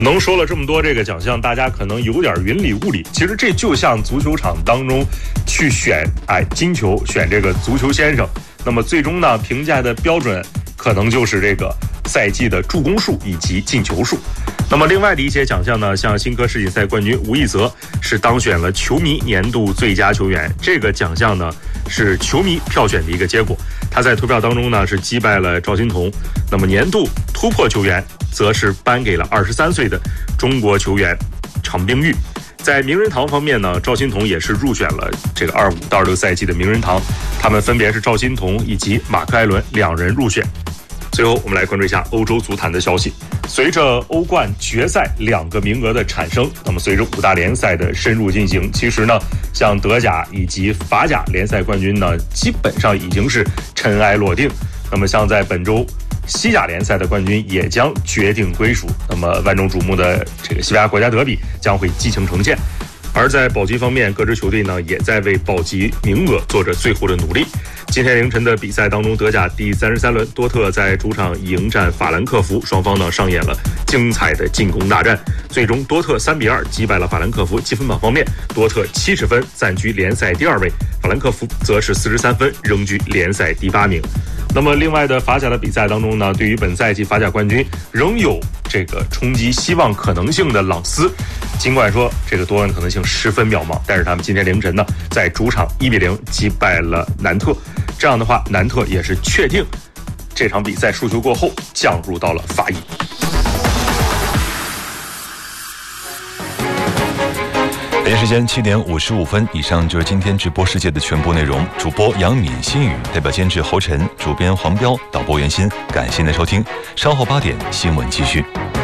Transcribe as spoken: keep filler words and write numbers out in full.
能说了这么多这个奖项，大家可能有点云里雾里。其实这就像足球场当中去选哎金球，选这个足球先生，那么最终呢评价的标准可能就是这个赛季的助攻数以及进球数。那么另外的一些奖项呢，像新科世锦赛冠军吴亦泽是当选了球迷年度最佳球员，这个奖项呢是球迷票选的一个结果。他在投票当中呢是击败了赵心童，那么年度突破球员则是颁给了二十三岁的中国球员常冰玉。在名人堂方面呢，赵心童也是入选了这个二五到二六赛季的名人堂，他们分别是赵心童以及马克艾伦两人入选。最后我们来关注一下欧洲足坛的消息。随着欧冠决赛两个名额的产生，那么随着五大联赛的深入进行，其实呢像德甲以及法甲联赛冠军呢基本上已经是尘埃落定。那么像在本周西甲联赛的冠军也将决定归属，那么万众瞩目的这个西班牙国家德比将会激情呈现。而在保级方面，各支球队呢也在为保级名额做着最后的努力。今天凌晨的比赛当中，德甲第三十三轮，多特在主场迎战法兰克福，双方呢上演了精彩的进攻大战，最终多特三比二击败了法兰克福。积分榜方面，多特七十分暂居联赛第二位，法兰克福则是四十三分仍居联赛第八名。那么另外的法甲的比赛当中呢，对于本赛季法甲冠军仍有这个冲击希望可能性的朗斯，尽管说这个夺冠可能性十分渺茫，但是他们今天凌晨呢在主场一比零击败了南特，这样的话南特也是确定这场比赛输球过后降入到了法乙。 北京时间七点五十五分，以上就是今天直播世界的全部内容。主播杨敏、新宇，代表监制侯晨，主编黄彪，导播袁鑫，感谢您的收听。稍后八点新闻继续。